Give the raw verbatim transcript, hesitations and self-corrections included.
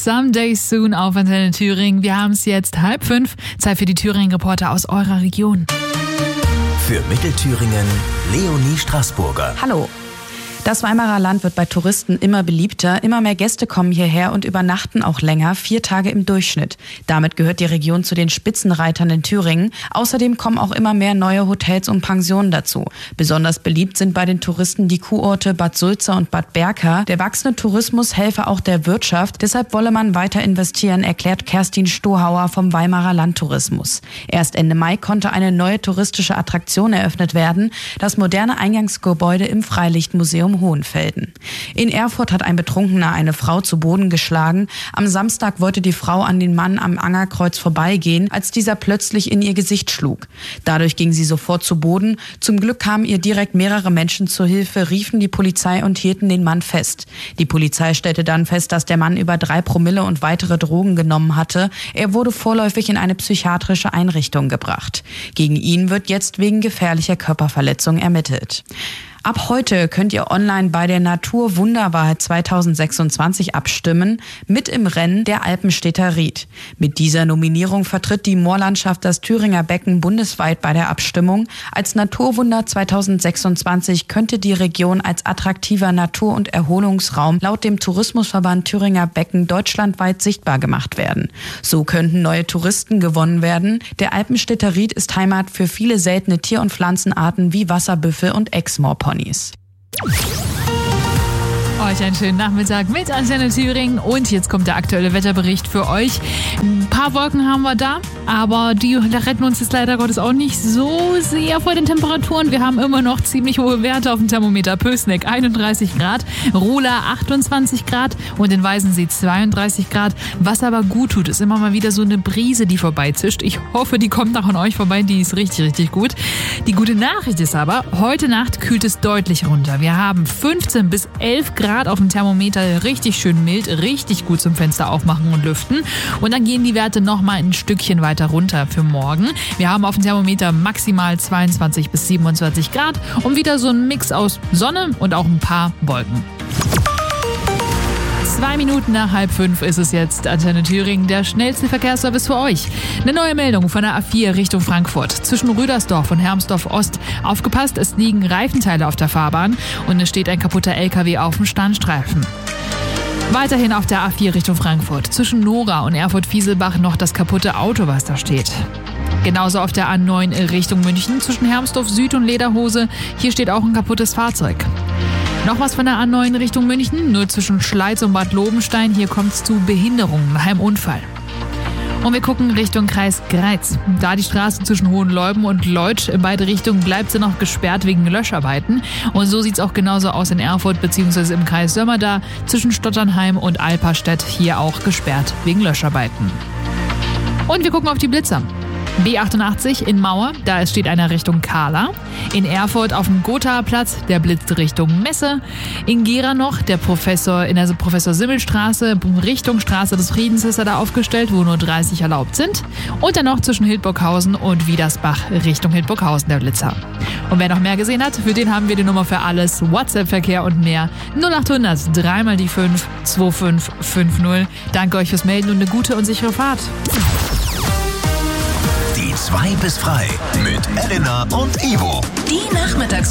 Someday Soon auf Antenne Thüringen. Wir haben es jetzt halb fünf. Zeit für die Thüringen-Reporter aus eurer Region. Für Mittelthüringen Leonie Straßburger. Hallo. Das Weimarer Land wird bei Touristen immer beliebter. Immer mehr Gäste kommen hierher und übernachten auch länger, vier Tage im Durchschnitt. Damit gehört die Region zu den Spitzenreitern in Thüringen. Außerdem kommen auch immer mehr neue Hotels und Pensionen dazu. Besonders beliebt sind bei den Touristen die Kurorte Bad Sulza und Bad Berka. Der wachsende Tourismus helfe auch der Wirtschaft. Deshalb wolle man weiter investieren, erklärt Kerstin Stohauer vom Weimarer Landtourismus. Erst Ende Mai konnte eine neue touristische Attraktion eröffnet werden. Das moderne Eingangsgebäude im Freilichtmuseum Hohenfelden. In Erfurt hat ein Betrunkener eine Frau zu Boden geschlagen. Am Samstag wollte die Frau an den Mann am Angerkreuz vorbeigehen, als dieser plötzlich in ihr Gesicht schlug. Dadurch ging sie sofort zu Boden. Zum Glück kamen ihr direkt mehrere Menschen zur Hilfe, riefen die Polizei und hielten den Mann fest. Die Polizei stellte dann fest, dass der Mann über drei Promille und weitere Drogen genommen hatte. Er wurde vorläufig in eine psychiatrische Einrichtung gebracht. Gegen ihn wird jetzt wegen gefährlicher Körperverletzung ermittelt. Ab heute könnt ihr online bei der Naturwunderwahl zweitausendsechsundzwanzig abstimmen, mit im Rennen der Alpenstädter Ried. Mit dieser Nominierung vertritt die Moorlandschaft das Thüringer Becken bundesweit bei der Abstimmung. Als Naturwunder zweitausendsechsundzwanzig könnte die Region als attraktiver Natur- und Erholungsraum laut dem Tourismusverband Thüringer Becken deutschlandweit sichtbar gemacht werden. So könnten neue Touristen gewonnen werden. Der Alpenstädter Ried ist Heimat für viele seltene Tier- und Pflanzenarten wie Wasserbüffel und Exmoor-Ponys. Euch einen schönen Nachmittag mit Antenne Thüringen und jetzt kommt der aktuelle Wetterbericht für euch. Ein paar Wolken haben wir da, aber die retten uns jetzt leider Gottes auch nicht so sehr vor den Temperaturen. Wir haben immer noch ziemlich hohe Werte auf dem Thermometer. Pößneck einunddreißig Grad, Rola achtundzwanzig Grad und in Weißensee zweiunddreißig Grad. Was aber gut tut, ist immer mal wieder so eine Brise, die vorbeizischt. Ich hoffe, die kommt auch an euch vorbei. Die ist richtig, richtig gut. Die gute Nachricht ist aber, heute Nacht kühlt es deutlich runter. Wir haben fünfzehn bis elf Grad auf dem Thermometer, richtig schön mild, richtig gut zum Fenster aufmachen und lüften. Und dann gehen die Werte noch mal ein Stückchen weiter runter für morgen. Wir haben auf dem Thermometer maximal zweiundzwanzig bis siebenundzwanzig Grad und wieder so ein Mix aus Sonne und auch ein paar Wolken. Zwei Minuten nach halb fünf ist es jetzt. Antenne Thüringen, der schnellste Verkehrsservice für euch. Eine neue Meldung von der A vier Richtung Frankfurt. Zwischen Rüdersdorf und Hermsdorf Ost. Aufgepasst, es liegen Reifenteile auf der Fahrbahn und es steht ein kaputter L K W auf dem Standstreifen. Weiterhin auf der A vier Richtung Frankfurt. Zwischen Nora und Erfurt-Fieselbach noch das kaputte Auto, was da steht. Genauso auf der A neun Richtung München. Zwischen Hermsdorf Süd und Lederhose. Hier steht auch ein kaputtes Fahrzeug. Noch was von der A neun Richtung München, nur zwischen Schleiz und Bad Lobenstein. Hier kommt es zu Behinderungen nach einem Unfall. Und wir gucken Richtung Kreis Greiz. Da die Straße zwischen Hohenleuben und Leutsch in beide Richtungen bleibt sie noch gesperrt wegen Löscharbeiten. Und so sieht es auch genauso aus in Erfurt bzw. im Kreis Sömmerda. Zwischen Stotternheim und Alperstedt hier auch gesperrt wegen Löscharbeiten. Und wir gucken auf die Blitzer. B achtundachtzig in Mauer, da steht einer Richtung Kahla. In Erfurt auf dem Gothaer Platz, der blitzt Richtung Messe. In Gera noch, der Professor in der Professor-Simmel-Straße, Richtung Straße des Friedens ist er da aufgestellt, wo nur dreißig erlaubt sind. Und dann noch zwischen Hildburghausen und Wiedersbach Richtung Hildburghausen der Blitzer. Und wer noch mehr gesehen hat, für den haben wir die Nummer für alles, WhatsApp-Verkehr und mehr. null achthundert, drei mal die fünf, zwei fünf fünf null. Danke euch fürs Melden und eine gute und sichere Fahrt. Die zwei bis frei mit Elena und Ivo. Die Nachmittags